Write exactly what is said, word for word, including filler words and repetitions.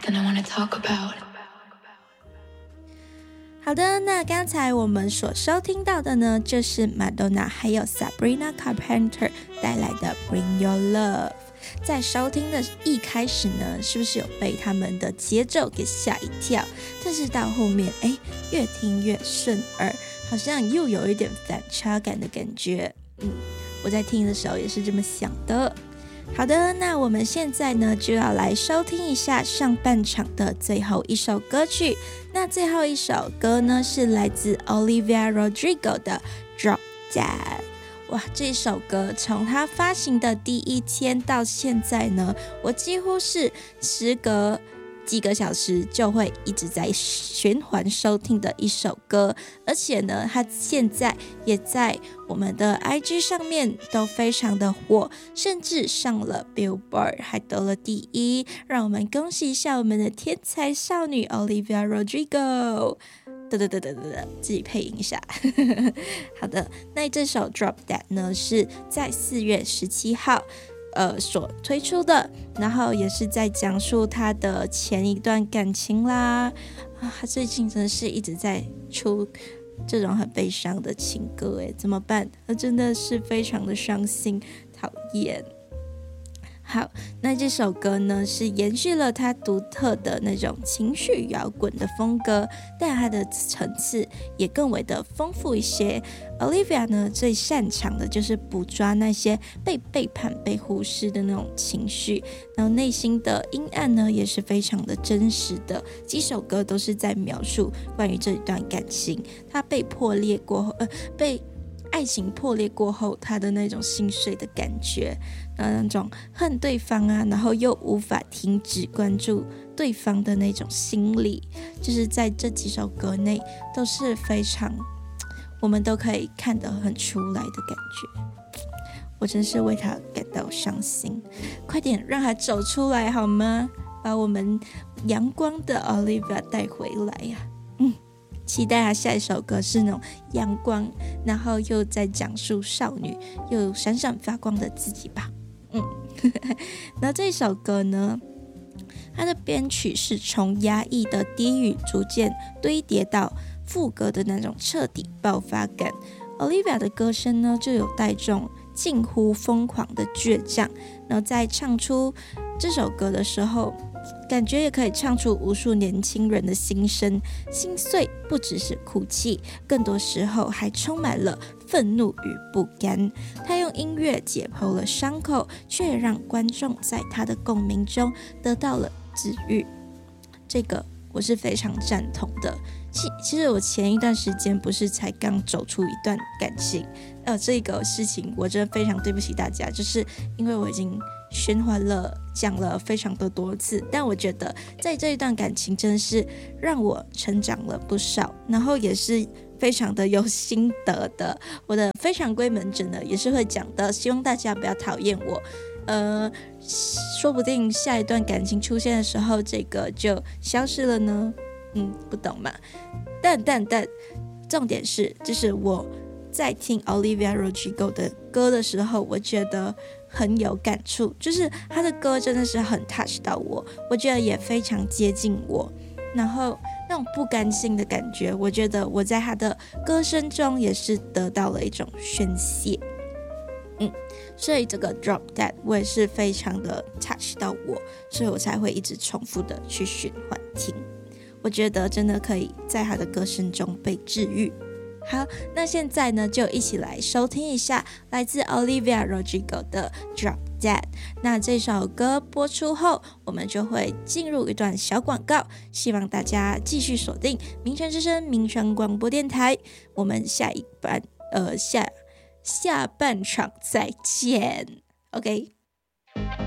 something I want to talk about. 好的，那刚才我们所收听到的呢，就是 Madonna 还有 Sabrina Carpenter 带来的 Bring Your Love。在收听的一开始呢，是不是有被他们的节奏给吓一跳？但是到后面，哎，越听越顺耳，好像又有一点反差感的感觉。嗯，我在听的时候也是这么想的。好的，那我们现在呢就要来收听一下上半场的最后一首歌曲。那最后一首歌呢是来自 Olivia Rodrigo 的 Drop Dead。哇，这首歌从它发行的第一天到现在呢，我几乎是时隔几个小时就会一直在循环收听的一首歌，而且呢，它现在也在我们的 I G 上面都非常的火，甚至上了 Billboard 还得了第一，让我们恭喜一下我们的天才少女 Olivia Rodrigo。对对对对对，自己配音一下。好的，那这首 Drop Dead 呢是在四月十七号呃所推出的，然后也是在讲述他的前一段感情啦。啊，他最近真的是一直在出这种很悲伤的情歌，哎，怎么办？他真的是非常的伤心，讨厌。好，那这首歌呢是延续了他独特的那种情绪摇滚的风格，但它的层次也更为的丰富一些。Olivia 呢最擅长的就是捕捉那些被背叛、被忽视的那种情绪，然后内心的阴暗呢也是非常的真实的。几首歌都是在描述关于这一段感情，他被破裂过后，呃，被爱情破裂过后他的那种心碎的感觉，那种恨对方啊，然后又无法停止关注对方的那种心理，就是在这几首歌内都是非常我们都可以看得很出来的感觉。我真是为他感到伤心，快点让他走出来好吗？把我们阳光的 Olivia 带回来呀、啊！嗯，期待他下一首歌是那种阳光，然后又在讲述少女又闪闪发光的自己吧。嗯，那这首歌呢，它的编曲是从压抑的低语逐渐堆叠到副歌的那种彻底爆发感。Olivia 的歌声呢，就有带种近乎疯狂的倔强，然后在唱出这首歌的时候，感觉也可以唱出无数年轻人的心声，心碎不只是哭泣，更多时候还充满了愤怒与不甘。他用音乐解剖了伤口，却也让观众在他的共鸣中得到了治愈。这个我是非常赞同的。其其实我前一段时间不是才刚走出一段感情，呃，这个事情我真的非常对不起大家，就是因为我已经循环了讲了非常的多次，但我觉得在这一段感情真的是让我成长了不少，然后也是非常的有心得的。我的非常规门诊呢也是会讲的，希望大家不要讨厌我。呃，说不定下一段感情出现的时候，这个就消失了呢。嗯，不懂嘛？但但但，重点是，就是我在听 Olivia Rodrigo 的歌的时候，我觉得很有感触，就是他的歌真的是很 touch 到我，我觉得也非常接近我，然后那种不甘心的感觉，我觉得我在他的歌声中也是得到了一种宣泄。嗯，所以这个 Drop Dead 我也是非常的 touch 到我，所以我才会一直重复的去循环听。我觉得真的可以在他的歌声中被治愈。好，那现在呢，就一起来收听一下来自 Olivia Rodrigo 的 Drop Dead。那这首歌播出后，我们就会进入一段小广告，希望大家继续锁定民权之声民权广播电台。我们下一半呃下下半场再见 ，OK。